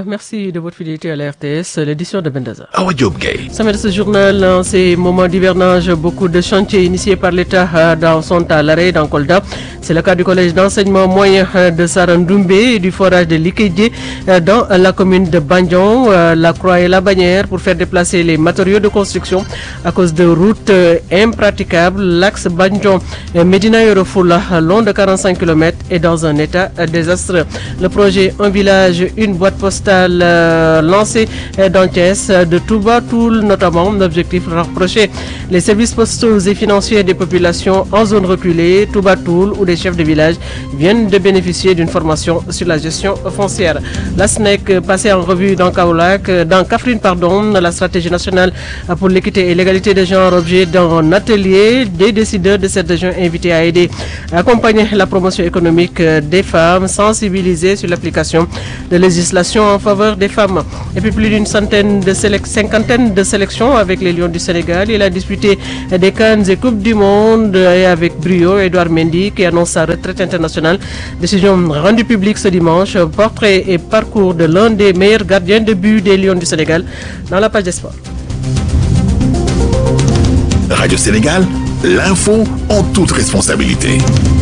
merci de votre fidélité à la RTS, l'édition de 22h. Awa Diop Gueye. Sommet de ce journal, en ces moments d'hivernage, beaucoup de chantiers initiés par l'État sont à l'arrêt dans Kolda. C'est le cas du collège d'enseignement moyen de Sarandoumbé et du forage de Likédié dans la commune de Bandion, la Croix et la Bannière pour faire déplacer les matériaux de construction à cause de routes impraticables. L'axe Bandion-Médina Yoro Fula, long de 45 km, est dans un état désastreux. Le projet Un village, une boîte postale lancée dans Thiès de Touba Toul notamment. L'objectif rapprocher les services postaux et financiers des populations en zone reculée, Touba Toul, où des chefs de village viennent de bénéficier d'une formation sur la gestion foncière. La SNEC passée en revue dans Kaffrine, la stratégie nationale pour l'équité et l'égalité des genres, objet d'un atelier des décideurs de cette région invités à aider à accompagner la promotion économique des femmes, sensibiliser sur l'application de législation en faveur des femmes. Et puis plus d'une cinquantaine de sélections avec les Lions du Sénégal. Il a disputé des Cannes et Coupes du Monde et avec brio, Edouard Mendy qui annonce sa retraite internationale. Décision rendue publique ce dimanche. Portrait et parcours de l'un des meilleurs gardiens de but des Lions du Sénégal dans la page des sports. Radio Sénégal, l'info en toute responsabilité.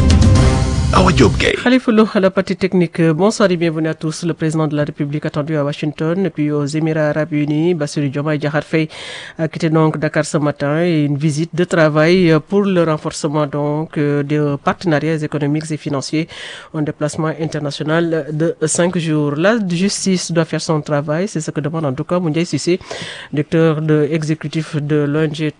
Awa Diop Gueye. Khalifa Lo à la partie technique. Bonsoir et bienvenue à tous. Le président de la République attendu à Washington puis aux Émirats Arabes Unis, Bassirou Diomaye Diakhar Faye, a quitté donc Dakar ce matin et une visite de travail pour le renforcement donc des partenariats économiques et financiers. Un déplacement international de 5 jours. La justice doit faire son travail, c'est ce que demande en tout cas Moundiaye Cissé, directeur exécutif de l'ONG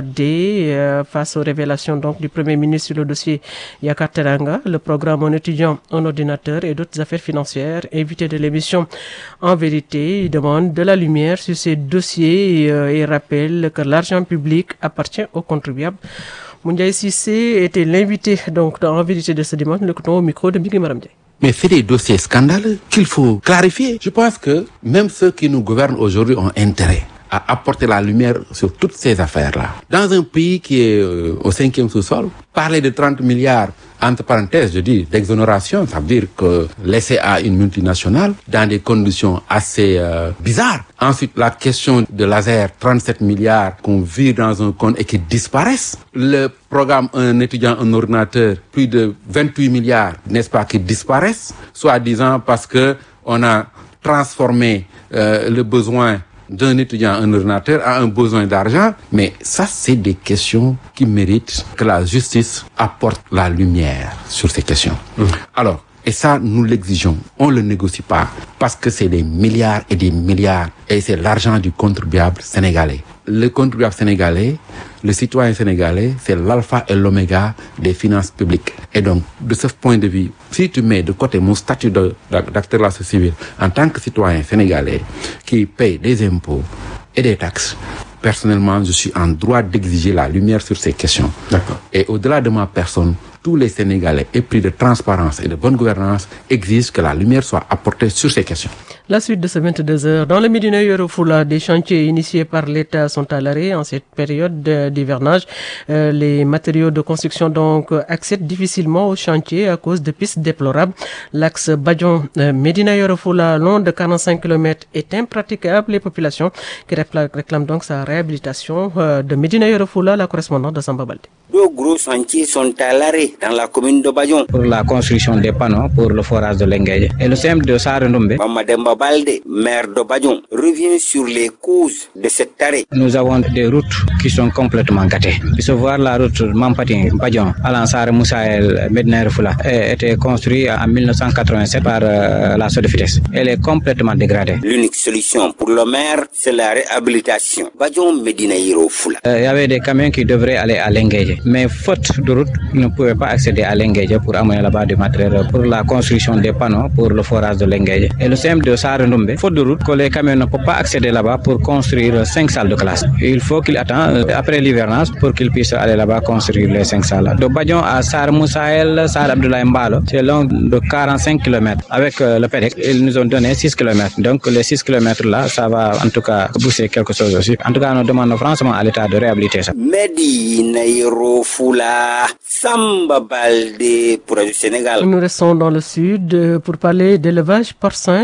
3D, face aux révélations donc du Premier ministre sur le dossier Yakar Teranga. Le programme Un étudiant, un ordinateur et d'autres affaires financières. Invité de l'émission En vérité, il demande de la lumière sur ces dossiers et rappelle que l'argent public appartient aux contribuables. Moundiaye Cissé était l'invité donc En vérité de ce dimanche. Nous l'écoutons au micro de Miki Maram Ndiaye. Mais c'est des dossiers scandaleux qu'il faut clarifier. Je pense que même ceux qui nous gouvernent aujourd'hui ont intérêt à apporter la lumière sur toutes ces affaires-là. Dans un pays qui est au 5e sous-sol, parler de 30 milliards, entre parenthèses, je dis, d'exonération, ça veut dire que laisser à une multinationale dans des conditions assez bizarres. Ensuite, la question de laser, 37 milliards qu'on vire dans un compte et qui disparaissent. Le programme Un étudiant, un ordinateur, plus de 28 milliards, n'est-ce pas, qui disparaissent, soi-disant parce que on a transformé le besoin d'un étudiant, un ordinateur, a un besoin d'argent. Mais ça, c'est des questions qui méritent que la justice apporte la lumière sur ces questions. Alors, et ça, nous l'exigeons. On ne le négocie pas parce que c'est des milliards et des milliards et c'est l'argent du contribuable sénégalais. Le contribuable sénégalais, le citoyen sénégalais, c'est l'alpha et l'oméga des finances publiques. Et donc, de ce point de vue, si tu mets de côté mon statut d'acteur de la société civile en tant que citoyen sénégalais qui paye des impôts et des taxes, personnellement, je suis en droit d'exiger la lumière sur ces questions. D'accord. Et au-delà de ma personne, tous les Sénégalais épris de transparence et de bonne gouvernance exigent que la lumière soit apportée sur ces questions. La suite de ce 22h. Dans le Médina Yoro Fula, des chantiers initiés par l'État sont à l'arrêt en cette période d'hivernage. Les matériaux de construction donc accèdent difficilement aux chantiers à cause de pistes déplorables. L'axe Badjon-Médina Yoro Fula, long de 45 km, est impraticable. Les populations qui réclament donc sa réhabilitation. De Médina Yoro Fula, la correspondante de Samba Baldé. Deux gros chantiers sont à l'arrêt dans la commune de Badjon. Pour la construction des panneaux pour le forage de Lengueje. Et le CM de Sarandoumbé, Mamademba Balde, maire de Badjon, revient sur les causes de cet arrêt. Nous avons des routes qui sont complètement gâtées. Il faut voir la route Mampatin-Badjon, Alansar Moussaël, Medner Foula, a été construite en 1987 par la Sodefitès. Elle est complètement dégradée. L'unique solution pour le maire, c'est la réhabilitation. Badjon Médina Yoro Fula. Il y avait des camions qui devraient aller à Lengueje. Mais faute de route, ils ne pouvaient pas accéder à Lengueje pour amener là-bas du matériel pour la construction des panneaux pour le forage de Lengueje. Et le CM de Sarandoumbé, faute de route, que les camions ne peuvent pas accéder là-bas pour construire 5 salles de classe. Il faut qu'ils attendent après l'hivernage pour qu'ils puissent aller là-bas construire les 5 salles. De Badjon à Sar Moussaël, Sar Abdoulaye Mbalo, c'est long de 45 km. Avec le PEDEC, ils nous ont donné 6 km. Donc les 6 km là, ça va en tout cas pousser quelque chose aussi. En tout cas, nous demandons franchement à l'État de réhabiliter ça. Médina Yoro Fula, Samba Baldé pour le Sénégal. Nous restons dans le sud pour parler d'élevage porcin. L'élevage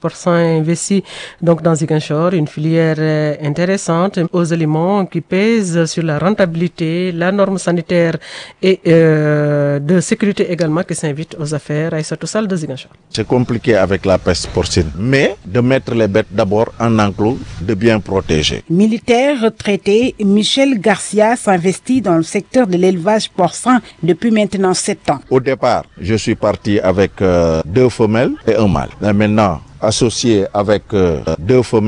porcin investi donc dans Ziguinchor, une filière intéressante aux aliments qui pèse sur la rentabilité, la norme sanitaire et de sécurité également qui s'invite aux affaires. Aïssatou Sall de Ziguinchor. C'est compliqué avec la peste porcine, mais de mettre les bêtes d'abord en enclos, de bien protéger. Militaire retraité, Michel Garcia s'investit dans le secteur de l'élevage porcin depuis maintenant 7 ans. Au départ, je suis parti avec 2 femelles et un mâle. Et maintenant, associé avec 2 femelles